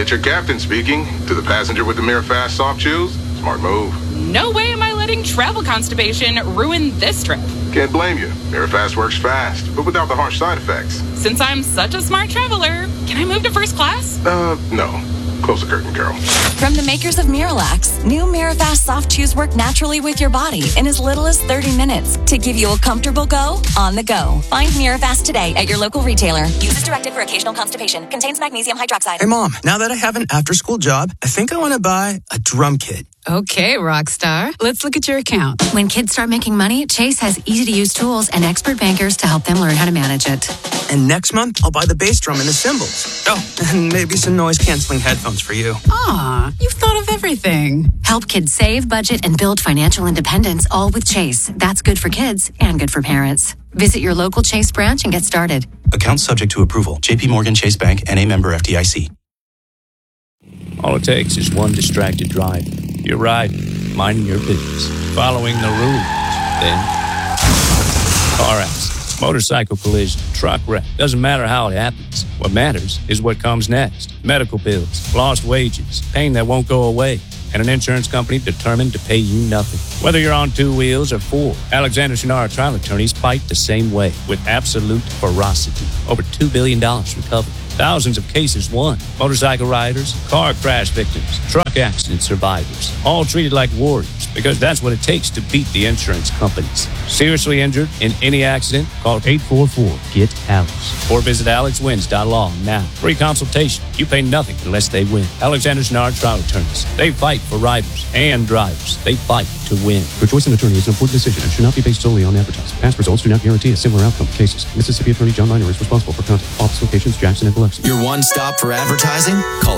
Pitcher captain speaking. To the passenger with the MiraFast soft chews, smart move. No way am I letting travel constipation ruin this trip. Can't blame you. MiraFast works fast, but without the harsh side effects. Since I'm such a smart traveler, can I move to first class? No. Close the curtain, Carol. From the makers of Miralax, new MiraFast soft chews work naturally with your body in as little as 30 minutes to give you a comfortable go on the go. Find MiraFast today at your local retailer. Use as directed for occasional constipation. Contains magnesium hydroxide. Hey, Mom, now that I have an after-school job, I think I want to buy a drum kit. Okay, Rockstar. Let's look at your account. When kids start making money, Chase has easy-to-use tools and expert bankers to help them learn how to manage it. And next month, I'll buy the bass drum and the cymbals. Oh, and maybe some noise-canceling headphones for you. Aw, you've thought of everything. Help kids save, budget, and build financial independence, all with Chase. That's good for kids and good for parents. Visit your local Chase branch and get started. Account subject to approval. J.P. Morgan Chase Bank, N.A. member FDIC. All it takes is one distracted driver. You're riding, minding your business, following the rules. Then, car accident, motorcycle collision, truck wreck. Doesn't matter how it happens. What matters is what comes next. Medical bills, lost wages, pain that won't go away, and an insurance company determined to pay you nothing. Whether you're on 2 wheels or 4, Alexander Shannara trial attorneys fight the same way with absolute ferocity. Over $2 billion recovered. Thousands of cases won. Motorcycle riders, car crash victims, truck accident survivors, all treated like warriors because that's what it takes to beat the insurance companies. Seriously injured in any accident? Call 844-GET-ALEX or visit alexwins.law now. Free consultation. You pay nothing unless they win. Alexander Shannara trial attorneys. They fight for riders and drivers. They fight to win. Your choice of attorney is an important decision and should not be based solely on advertising. Past results do not guarantee a similar outcome for cases. Mississippi Attorney John Minor is responsible for content. Office locations Jackson and Biloxi. Your one stop for advertising? Call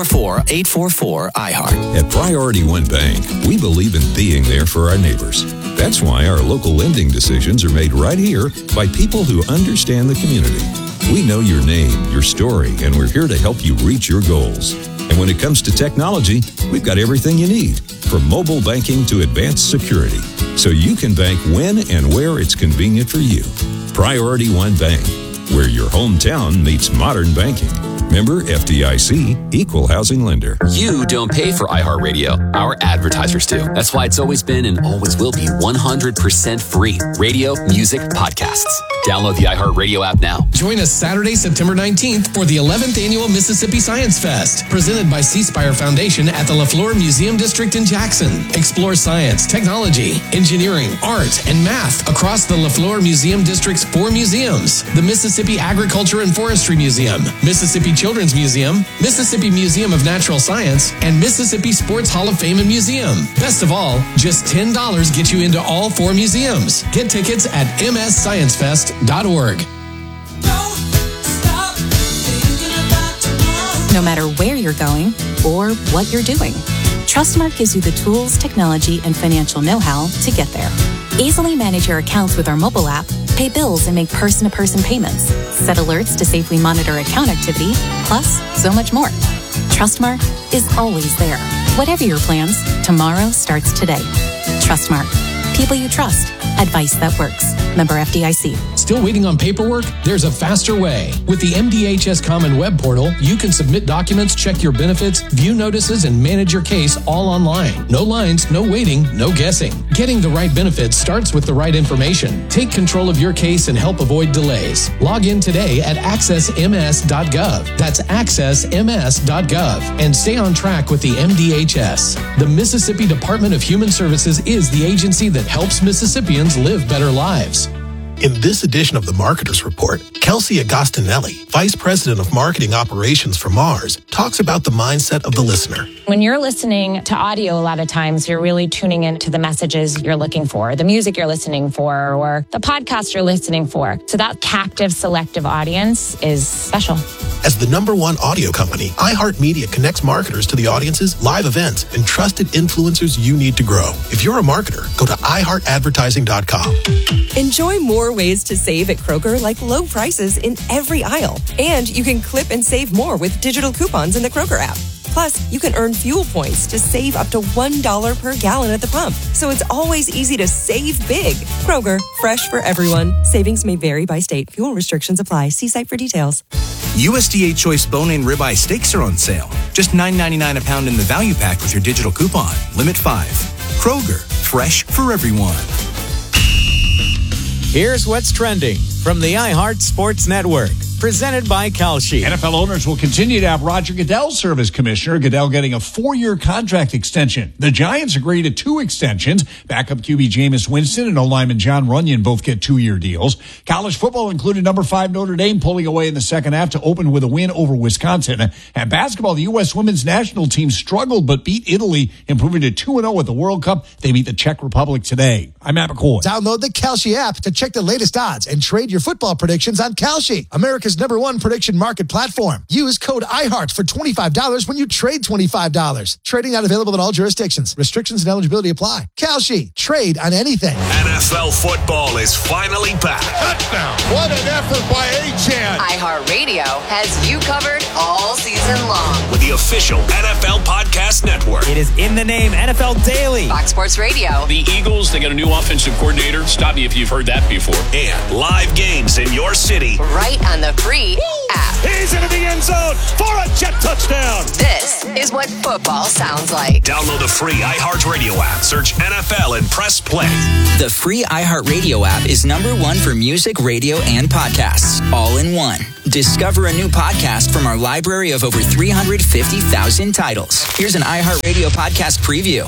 844-844-IHEART. At Priority One Bank, we believe in being there for our neighbors. That's why our local lending decisions are made right here by people who understand the community. We know your name, your story, and we're here to help you reach your goals. And when it comes to technology, we've got everything you need, from mobile banking to advanced security, so you can bank when and where it's convenient for you. Priority One Bank, where your hometown meets modern banking. Member FDIC, Equal Housing Lender. You don't pay for iHeartRadio. Our advertisers do. That's why it's always been and always will be 100% free. Radio, music, podcasts. Download the iHeartRadio app now. Join us Saturday, September 19th for the 11th Annual Mississippi Science Fest, presented by C Spire Foundation at the LaFleur Museum District in Jackson. Explore science, technology, engineering, art, and math across the LaFleur Museum District's 4 museums: the Mississippi Agriculture and Forestry Museum, Mississippi Children's Museum, Mississippi Museum of Natural Science, and Mississippi Sports Hall of Fame and Museum. Best of all, just $10 gets you into all 4 museums. Get tickets at mssciencefest.org. No matter where you're going or what you're doing, Trustmark gives you the tools, technology, and financial know-how to get there. Easily manage your accounts with our mobile app, pay bills and make person-to-person payments, set alerts to safely monitor account activity, plus so much more. Trustmark is always there. Whatever your plans, tomorrow starts today. Trustmark. People you trust. Advice that works. Member FDIC. Still waiting on paperwork? There's a faster way. With the MDHS Common Web Portal, you can submit documents, check your benefits, view notices, and manage your case all online. No lines, no waiting, no guessing. Getting the right benefits starts with the right information. Take control of your case and help avoid delays. Log in today at accessms.gov. That's accessms.gov. And stay on track with the MDHS. The Mississippi Department of Human Services is the agency that helps Mississippians live better lives. In this edition of the Marketers Report, Kelsey Agostinelli, Vice President of Marketing Operations for Mars, talks about the mindset of the listener. When you're listening to audio, a lot of times you're really tuning into the messages you're looking for, the music you're listening for, or the podcast you're listening for. So that captive, selective audience is special. As the #1 audio company, iHeartMedia connects marketers to the audiences, live events, and trusted influencers you need to grow. If you're a marketer, go to iHeartAdvertising.com. Enjoy more ways to save at Kroger, like low prices in every aisle. And you can clip and save more with digital coupons in the Kroger app. Plus, you can earn fuel points to save up to $1 per gallon at the pump. So it's always easy to save big. Kroger, fresh for everyone. Savings may vary by state. Fuel restrictions apply. See site for details. USDA Choice Bone-In Ribeye Steaks are on sale. Just $9.99 a pound in the value pack with your digital coupon. Limit 5. Kroger, fresh for everyone. Here's what's trending from the iHeart Sports Network. Presented by Kalshi. NFL owners will continue to have Roger Goodell serve as commissioner. Goodell getting a 4-year contract extension. The Giants agreed to 2 extensions. Backup QB Jameis Winston and O-lineman John Runyon both get 2-year deals. College football included number 5 Notre Dame pulling away in the second half to open with a win over Wisconsin. And basketball, the U.S. women's national team struggled but beat Italy, improving to 2-0 at the World Cup. They meet the Czech Republic today. I'm Matt McCoy. Download the Kalshi app to check the latest odds and trade your football predictions on Kalshi, America's #1 prediction market platform. Use code IHEART for $25 when you trade $25. Trading not available in all jurisdictions. Restrictions and eligibility apply. Kalshi. Trade on anything. NFL football is finally back. Touchdown. What an effort by Achane. iHeartRadio has you covered all season long. With the official NFL Podcast Network. It is in the name, NFL Daily. Fox Sports Radio. The Eagles, they got a new offensive coordinator. Stop me if you've heard that before. And live games in your city. Right on the free app. He's into the end zone for a jet touchdown. This is what football sounds like. Download the free iHeartRadio app. Search NFL and press play. The free iHeartRadio app is #1 for music, radio, and podcasts, all in one. Discover a new podcast from our library of over 350,000 titles. Here's an iHeartRadio podcast preview.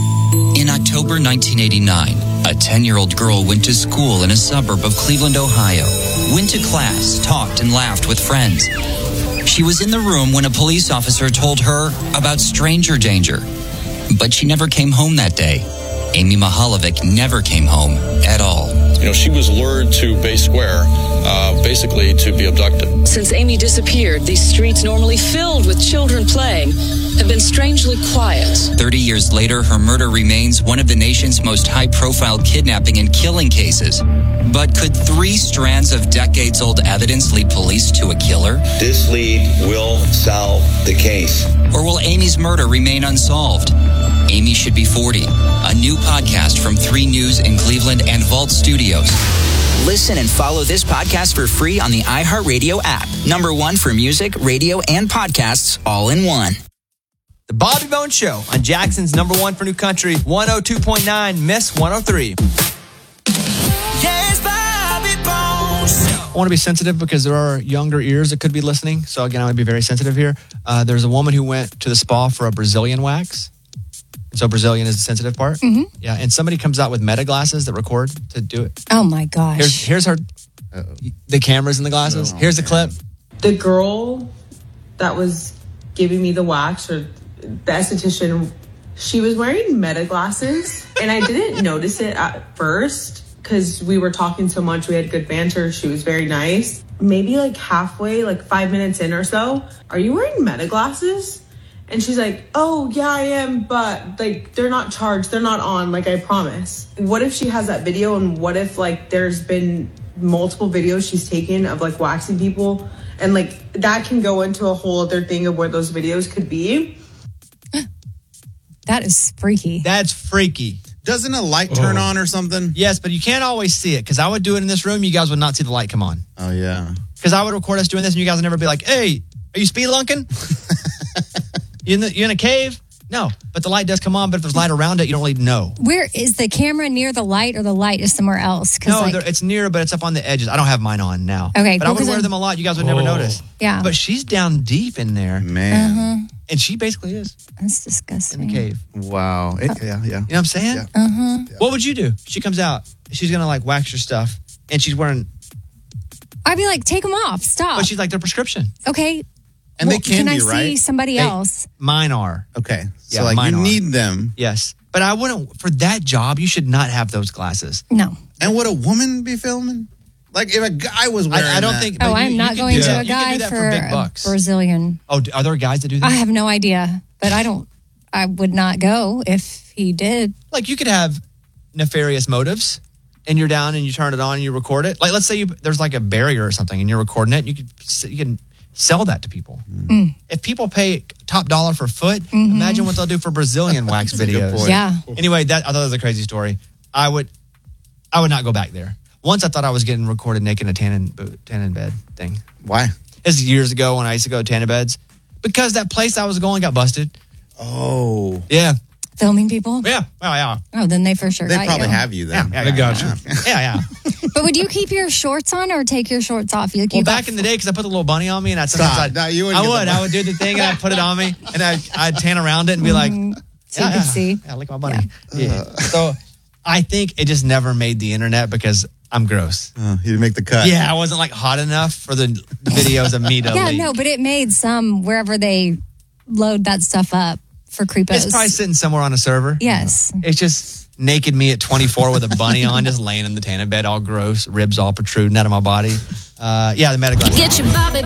In October 1989, a 10-year-old girl went to school in a suburb of Cleveland, Ohio, went to class, talked, and laughed with friends. She was in the room when a police officer told her about stranger danger. But she never came home that day. Amy Mahalovic never came home at all. You know, she was lured to Bay Square, basically to be abducted. Since Amy disappeared, these streets normally filled with children playing have been strangely quiet. 30 years later, her murder remains one of the nation's most high-profile kidnapping and killing cases. But could 3 strands of decades-old evidence lead police to a killer? This lead will solve the case. Or will Amy's murder remain unsolved? Amy Should Be 40, a new podcast from 3 News in Cleveland and Vault Studios. Listen and follow this podcast for free on the iHeartRadio app. #1 for music, radio, and podcasts, all in one. The Bobby Bones Show on Jackson's #1 for new country, 102.9, Miss 103. Yes, Bobby Bones. I want to be sensitive because there are younger ears that could be listening. So again, I want to be very sensitive here. There's a woman who went to the spa for a Brazilian wax. So Brazilian is the sensitive part. Mm-hmm. Yeah, and somebody comes out with meta glasses that record to do it. Oh my gosh. Here's her. The cameras in the glasses. Here's the clip. The girl that was giving me the wax, or the esthetician, she was wearing meta glasses, and I didn't notice it at first because we were talking so much. We had good banter. She was very nice. Maybe like halfway, like 5 minutes in or so, are you wearing meta glasses? And she's like, oh, yeah, I am, but like they're not charged. They're not on, like I promise. What if she has that video, and what if like there's been multiple videos she's taken of like waxing people, and like that can go into a whole other thing of where those videos could be. That is freaky. That's freaky. Doesn't a light turn on or something? Yes, but you can't always see it, because I would do it in this room. You guys would not see the light come on. Oh, yeah. Because I would record us doing this, and you guys would never be like, hey, are you spelunking? You in a cave? No, but the light does come on, but if there's light around it, you don't really know. Where is the camera, near the light, or the light is somewhere else? No, it's near, but it's up on the edges. I don't have mine on now. Okay, but I would wear them a lot. You guys would never notice. Yeah. But she's down deep in there. Man. And she basically is. That's disgusting. In the cave. Wow. Yeah. You know what I'm saying? Yeah. What would you do? She comes out. She's going to like wax your stuff, and she's wearing... I'd be like, take them off. Stop. But she's like, they're prescription. Okay. And they can I be, right? see somebody else? Mine are. Okay. So Yeah, like mine you are. need them. Yes. But I wouldn't, for that job, you should not have those glasses. No. And would a woman be filming? Like if a guy was wearing I don't that. think... Oh, but I'm you not can going do to that. a You can guy do that for big a bucks. Brazilian. Oh, are there guys that do that? I have no idea, but I would not go if he did. Like you could have nefarious motives, and you're down and you turn it on and you record it. Like let's say there's like a barrier or something and you're recording it. You can sell that to people. If people pay top dollar for a foot, imagine what they'll do for Brazilian wax videos. Yeah. Anyway, I thought that was a crazy story. I would not go back there. Once I thought I was getting recorded naked in a tan in bed thing. Why? This is years ago when I used to go to Tanner Beds. Because that place I was going got busted. Oh. Yeah. Filming people? Yeah. Oh, yeah. Oh, then they for sure They got probably you. have you then. Yeah, They got you. Yeah. But would you keep your shorts on or take your shorts off? You Well, back in the day, because I put the little bunny on me, and I sometimes No, you wouldn't get the I would do the thing, and I'd put it on me, and I'd tan around it and be like, so you could see. Yeah, look at my bunny. Yeah. So I think it just never made the internet because I'm gross. You didn't make the cut. Yeah, I wasn't like hot enough for the videos of me to Yeah, leak. no, but it made some wherever they load that stuff up for creepos. It's probably sitting somewhere on a server. Yes. It's just naked me at 24 with a bunny on, just laying in the tanning bed, all gross, ribs all protruding out of my body. The Meta Glass. Get your Bobby